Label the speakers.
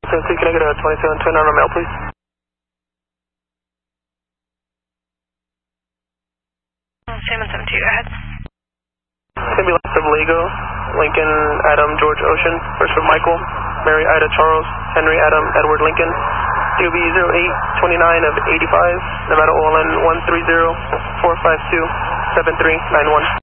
Speaker 1: can I get a 2710 on a mail, please?
Speaker 2: Salmon 72, go ahead.
Speaker 1: It's going to be left of Lego, Lincoln, Adam, George, Ocean, first of Michael, Mary, Ida, Charles, Henry, Adam, Edward, Lincoln, DOB 0829 of 85, Nevada OLN 130-452-7391.